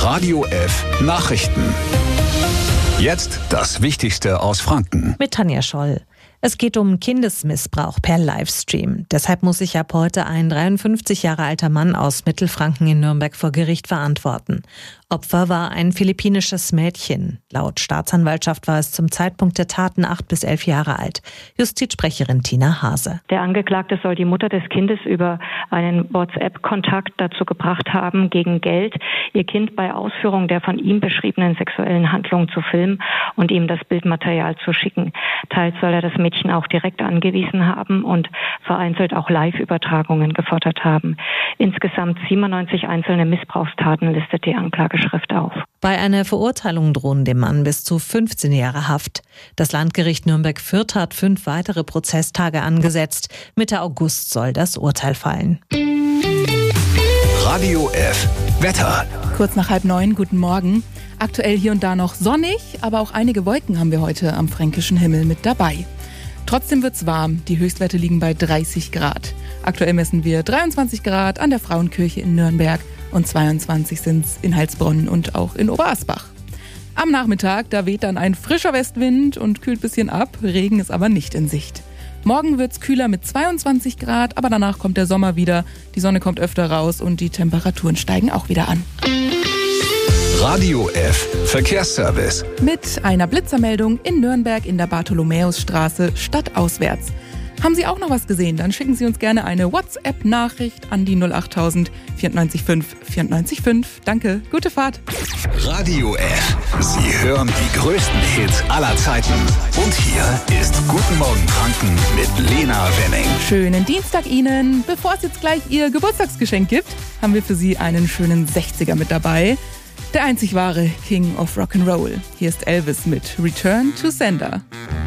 Radio F Nachrichten. Jetzt das Wichtigste aus Franken. Mit Tanja Scholl. Es geht um Kindesmissbrauch per Livestream. Deshalb muss sich ab heute ein 53 Jahre alter Mann aus Mittelfranken in Nürnberg vor Gericht verantworten. Opfer war ein philippinisches Mädchen. Laut Staatsanwaltschaft war es zum Zeitpunkt der Taten 8 bis 11 Jahre alt. Justizsprecherin Tina Hase. Der Angeklagte soll die Mutter des Kindes über einen WhatsApp-Kontakt dazu gebracht haben, gegen Geld ihr Kind bei Ausführung der von ihm beschriebenen sexuellen Handlungen zu filmen und ihm das Bildmaterial zu schicken. Teils soll er das Mädchen auch direkt angewiesen haben und vereinzelt auch Live-Übertragungen gefordert haben. Insgesamt 97 einzelne Missbrauchstaten listet die Anklageschrift auf. Bei einer Verurteilung drohen dem Mann bis zu 15 Jahre Haft. Das Landgericht Nürnberg-Fürth hat 5 weitere Prozesstage angesetzt. Mitte August soll das Urteil fallen. Radio F Wetter. Kurz nach 8:30, guten Morgen. Aktuell hier und da noch sonnig, aber auch einige Wolken haben wir heute am fränkischen Himmel mit dabei. Trotzdem wird's warm. Die Höchstwerte liegen bei 30 Grad. Aktuell messen wir 23 Grad an der Frauenkirche in Nürnberg und 22 sind's in Heilsbronn und auch in Oberasbach. Am Nachmittag, da weht dann ein frischer Westwind und kühlt ein bisschen ab. Regen ist aber nicht in Sicht. Morgen wird's kühler mit 22 Grad, aber danach kommt der Sommer wieder. Die Sonne kommt öfter raus und die Temperaturen steigen auch wieder an. Radio F Verkehrsservice. Mit einer Blitzermeldung in Nürnberg in der Bartholomäusstraße stadtauswärts. Haben Sie auch noch was gesehen? Dann schicken Sie uns gerne eine WhatsApp-Nachricht an die 08000 94 94 5. Danke, gute Fahrt. Radio F. Sie hören die größten Hits aller Zeiten. Und hier ist Guten Morgen Franken mit Lena Wenning. Schönen Dienstag Ihnen. Bevor es jetzt gleich Ihr Geburtstagsgeschenk gibt, haben wir für Sie einen schönen 60er mit dabei. Der einzig wahre King of Rock'n'Roll. Hier ist Elvis mit Return to Sender.